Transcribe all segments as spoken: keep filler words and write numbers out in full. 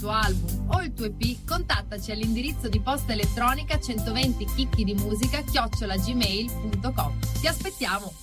tuo album o il tuo E P, contattaci all'indirizzo di posta elettronica centoventi chicchi di musica chiocciola gmail punto com. Ti aspettiamo!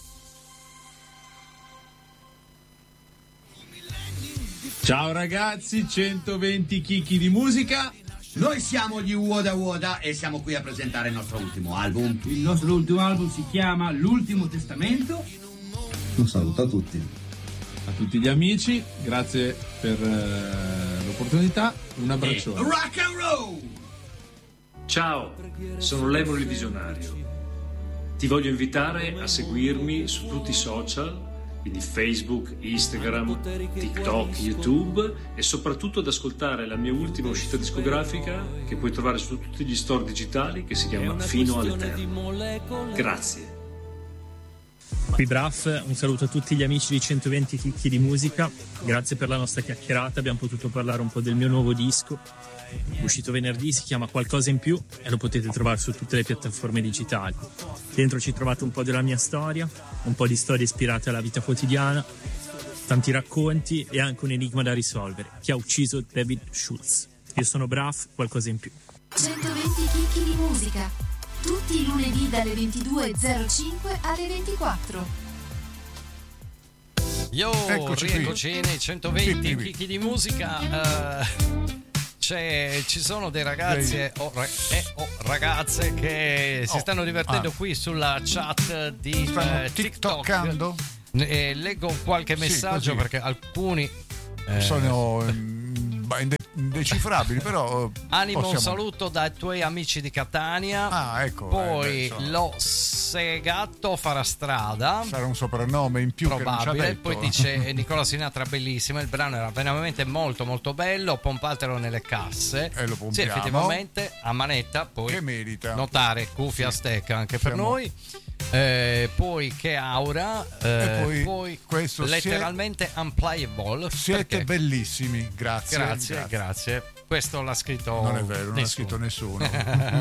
Ciao ragazzi, centoventi chicchi di musica. Noi siamo gli Woda Woda e siamo qui a presentare il nostro ultimo album. Il nostro ultimo album si chiama L'Ultimo Testamento. Un saluto a tutti. A tutti gli amici, grazie per uh, l'opportunità. Un abbraccione. Rock and roll! Ciao, sono l'Evoli Visionario. Ti voglio invitare a seguirmi su tutti i social, quindi Facebook, Instagram, TikTok, YouTube, e soprattutto ad ascoltare la mia ultima uscita discografica che puoi trovare su tutti gli store digitali, che si chiama Fino all'Eterno. Grazie. Qui Braff, un saluto a tutti gli amici di centoventi chicchi di musica, grazie per la nostra chiacchierata, abbiamo potuto parlare un po' del mio nuovo disco, uscito venerdì, si chiama Qualcosa in più e lo potete trovare su tutte le piattaforme digitali. Dentro ci trovate un po' della mia storia, un po' di storie ispirate alla vita quotidiana, tanti racconti e anche un enigma da risolvere: chi ha ucciso David Schultz. Io sono Braff, Qualcosa in più. centoventi chicchi di musica, tutti i lunedì dalle ventidue e zero cinque alle ventiquattro. Yo, Eccoci rieccoci qui. nei centoventi Sì, sì. chicchi di musica. Uh, c'è, ci sono dei ragazzi e o, ra- e o ragazze che si Oh, stanno divertendo ah. qui sulla chat di Stanno eh, TikTok. tiktokando? Eh, leggo qualche Sì, messaggio così. perché alcuni eh, Sono mm, bah, inde- indecifrabili, però eh, Animo, possiamo... un saluto dai tuoi amici di Catania. Ah, ecco. Poi eh, beh, insomma, lo Segatto farà strada. sarà un soprannome in più che non ci ha Probabile. detto. Poi dice Nicola Sinatra, bellissimo, il brano era veramente molto molto bello, pompatelo nelle casse. E lo Sì, pompiamo. effettivamente a manetta, poi Che merita. notare cuffia Sì. stecca anche per Siamo- noi. Eh, poi che aura, eh, E poi poi questo letteralmente unplayable. Siete perché- bellissimi, grazie. Grazie, grazie. Questo l'ha scritto Non è vero, non l'ha nessuno. scritto nessuno.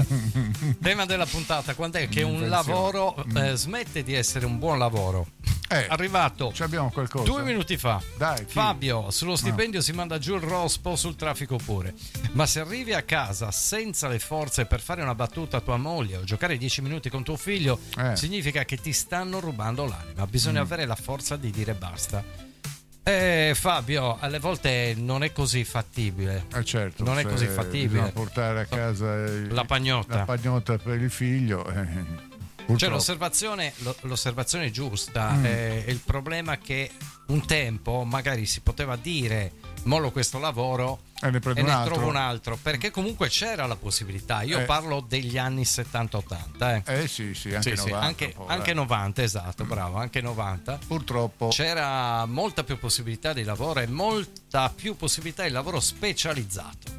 Tema della puntata, quando è che un Invenzione. lavoro Mm. eh, smette di essere un buon lavoro? Eh, Arrivato ci abbiamo qualcosa. due minuti fa. Dai, chi? Fabio, sullo stipendio si manda giù il rospo, sul traffico pure. Ma se arrivi a casa senza le forze per fare una battuta a tua moglie o giocare dieci minuti con tuo figlio, Eh. significa che ti stanno rubando l'anima. Bisogna Mm. avere la forza di dire basta. Eh, Fabio, alle volte non è così fattibile. Eh, certo, non è se così fattibile. bisogna portare a casa il- La pagnotta. la pagnotta per il figlio. eh, Cioè purtroppo. l'osservazione, lo- l'osservazione giusta Mm. è, è il problema che un tempo magari si poteva dire mollo questo lavoro E ne prendo e un ne altro. trovo un altro, perché comunque c'era la possibilità. Io Eh. parlo degli anni settanta ottanta, eh. Eh sì, sì, anche Sì, sì, novanta. anche, poi, anche eh. novanta, esatto, bravo, anche novanta. Purtroppo. C'era molta più possibilità di lavoro e molta più possibilità di lavoro specializzato.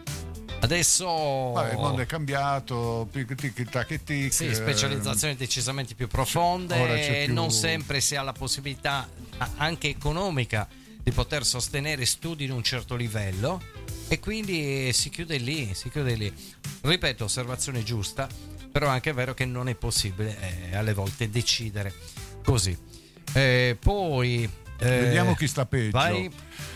Adesso Vabbè, il mondo è cambiato, tic tic tac e tic. sì, eh, specializzazioni decisamente più ora profonde, c'è più- non sempre si ha la possibilità a- anche economica di poter sostenere studi in un certo livello e quindi si chiude lì, si chiude lì. Ripeto, osservazione giusta, però è anche vero che non è possibile eh, alle volte decidere così. Eh, poi eh, Vediamo chi sta peggio. vai.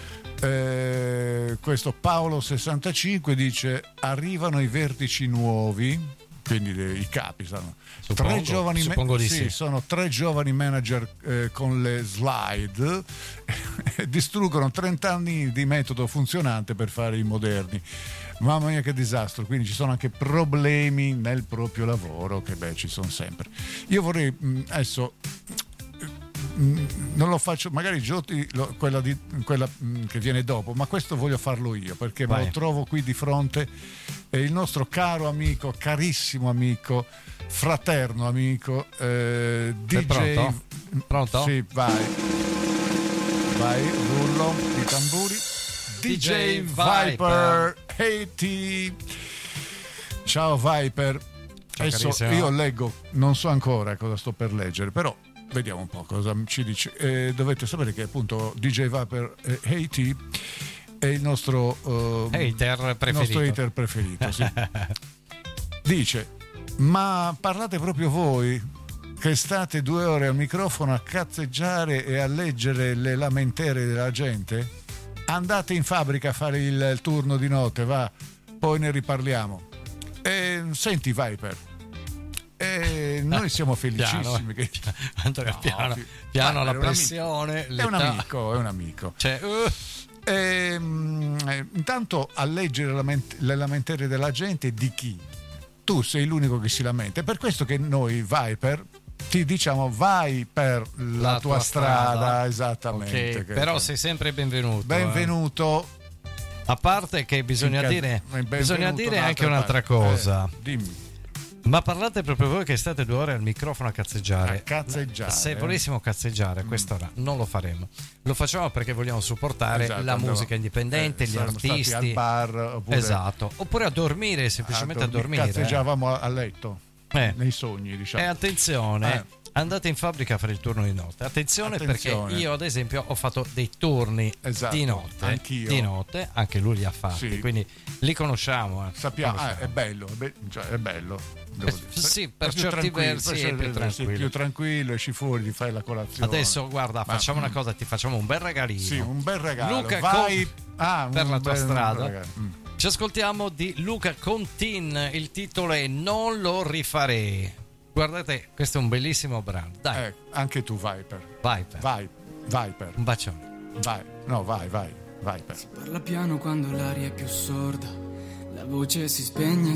Eh, questo Paolo sessantacinque dice: arrivano i vertici nuovi, quindi dei- i capi sono Suppongo, tre giovani ma- suppongo di sì, sì. sono tre giovani manager eh, con le slide e distruggono trenta anni di metodo funzionante per fare i moderni. Mamma mia che disastro, quindi ci sono anche problemi nel proprio lavoro che beh ci sono sempre. Io vorrei mh, adesso mh, non lo faccio, magari Giotti lo- quella, di, quella mh, che viene dopo, ma questo voglio farlo io perché me Vai. lo trovo qui di fronte, è il nostro caro amico, carissimo amico, fraterno amico eh, D J. pronto? Pronto? Sì, vai vai, rullo di tamburi. D J D J Viper Hey T. Ciao Viper. Adesso carissimo. io leggo, non so ancora cosa sto per leggere, però vediamo un po' cosa ci dice. Eh, dovete sapere che appunto D J Viper eh, Hey T è il nostro eh, Hater preferito. nostro hater preferito, sì. Dice: ma parlate proprio voi che state due ore al microfono a cazzeggiare e a leggere le lamentere della gente? andate in fabbrica a fare il, il turno di notte, va, poi ne riparliamo. E, senti Viper, e noi siamo felicissimi. Piano, che... Andrea, no, piano, fi... piano ah, la è un pressione. Amico. È un amico, è un amico. Cioè, uh. e, mh, intanto a leggere lament- le lamentele della gente, di chi? Tu sei l'unico che si lamenta. È per questo che noi Viper ti diciamo vai per la, la tua, tua strada, strada. Esattamente. Okay, però che... sei sempre benvenuto. Benvenuto. Eh. A parte che bisogna ca- dire, bisogna dire anche un'altra parte. cosa. Eh, dimmi. Ma parlate proprio voi che state due ore al microfono a cazzeggiare. A cazzeggiare. Se volessimo cazzeggiare a quest'ora non lo faremo. Lo facciamo perché vogliamo supportare esatto, la musica andavo, indipendente, eh, gli artisti. Al bar, oppure, esatto. Oppure a dormire, semplicemente a, dormire. a dormire. Cazzeggiavamo a letto. Eh. Nei sogni, diciamo. E attenzione. Eh. Andate in fabbrica a fare il turno di notte. Attenzione, Attenzione. perché io ad esempio ho fatto dei turni esatto, di notte. Anch'io. Di notte, anche lui li ha fatti, sì. Quindi li conosciamo. Eh. Sappiamo, conosciamo. Ah, è bello, è, be- cioè, è bello. Eh, sì, per, per certi versi è più tranquillo. più tranquillo, esci fuori, ti fai la colazione. Adesso guarda, Ma, facciamo mm. una cosa, ti facciamo un bel regalino. Sì, un bel regalo. Luca vai con... ah, per la tua bel, strada. Mm. Ci ascoltiamo di Luca Contin, il titolo è Non lo rifarei. Guardate, questo è un bellissimo brano. Dai. Eh, anche tu, Viper. Viper. Vai, Viper. Un bacione. Vai. No, vai, vai, Viper. Si parla piano quando l'aria è più sorda. La voce si spegne